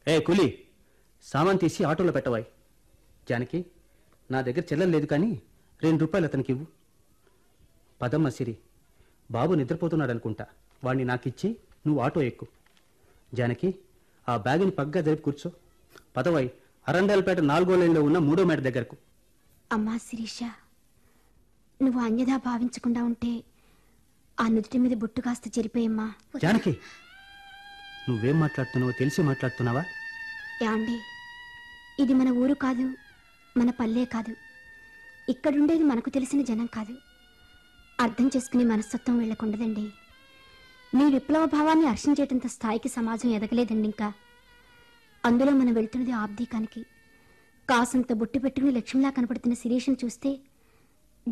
ఏ కూలీ, సామాన్ తీసి ఆటోలో పెట్టవాయి. జానకి, నా దగ్గర చిల్లర లేదు కానీ ₹2 అతనికి ఇవ్వు. పదమ్మ సిరి, బాబు నిద్రపోతున్నాడు అనుకుంటా. వాణ్ణి నాకిచ్చి నువ్వు ఆటో ఎక్కు. జానకి, ఆ బ్యాగుని పగ్గా జరిపి కూర్చో. పదవాయి, అరండాలపేట 4వ లైన్లో ఉన్న 3వ మేడ దగ్గరకు. అమ్మా శిరీష, నువ్వు అన్యదా భావించకుండా ఉంటే ఆ నుదుటి మీద బొట్టు కాస్త చెరిపోయమ్మా. జానకి, నువ్వేం మాట్లాడుతున్నావో తెలిసి మాట్లాడుతున్నావా? యాండి, ఇది మన ఊరు కాదు, మన పల్లె కాదు. ఇక్కడుండేది మనకు తెలిసిన జనం కాదు. అర్థం చేసుకునే మనస్తత్వం వీళ్ళకుండదండి. మీ విప్లవ భావాన్ని హర్షించేటంత స్థాయికి సమాజం ఎదగలేదండి ఇంకా. అందులో మనం వెళ్తున్నది ఆబ్దీకానికి. కాసంత బొట్టు పెట్టుకుని లక్ష్మిలా కనపడుతున్న శిరీషను చూస్తే